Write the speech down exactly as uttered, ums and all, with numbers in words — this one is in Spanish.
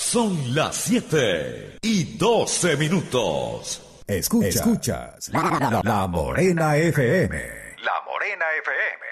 Son las siete y doce minutos. Escuchas, Escuchas la, la, la Morena F M. La Morena F M.